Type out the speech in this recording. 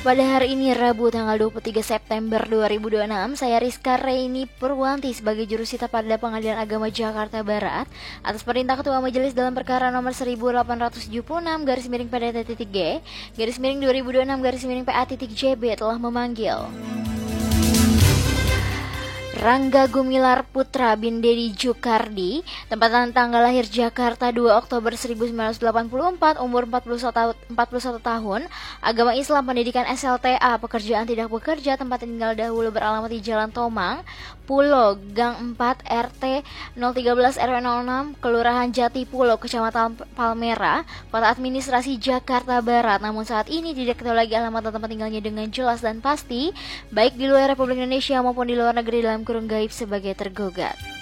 Pada hari ini Rabu tanggal 23 September 2026, saya Rizka Reini Purwanti sebagai jurusita pada Pengadilan Agama Jakarta Barat atas perintah Ketua Majelis dalam perkara nomor 1876/PDT-G /2026/PA.JB telah memanggil Rangga Gumilar Putra bin Dedi Jukardi, tempatan tanggal lahir Jakarta 2 Oktober 1984, umur 41 tahun, agama Islam, pendidikan SLTA, pekerjaan tidak bekerja, tempat tinggal dahulu beralamat di Jalan Tomang, Pulo, Gang 4, RT 013 RW 06, Kelurahan Jati Pulo, Kecamatan Palmera, Kota Administrasi Jakarta Barat. Namun saat ini tidak ketahui lagi alamat dan tempat tinggalnya dengan jelas dan pasti, baik di luar Republik Indonesia maupun di luar negeri dalam kurung gaib sebagai tergugat.